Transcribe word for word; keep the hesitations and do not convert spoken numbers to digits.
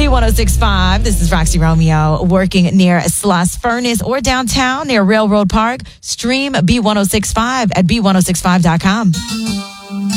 one oh six point five. This is Roxy Romeo working near Sloss Furnace or downtown near Railroad Park. Stream B one oh six point five at B one oh six five dot com.